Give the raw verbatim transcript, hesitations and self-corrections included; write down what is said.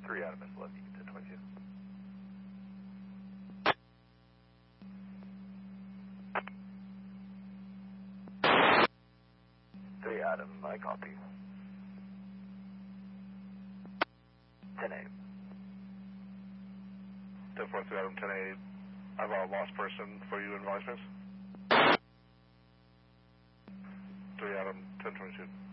three Adam is left, ten twenty-two. three Adam, I copy. ten eight. ten four three Adam, ten eight. I have a lost person for you in Vice Three Adam, ten twenty-two.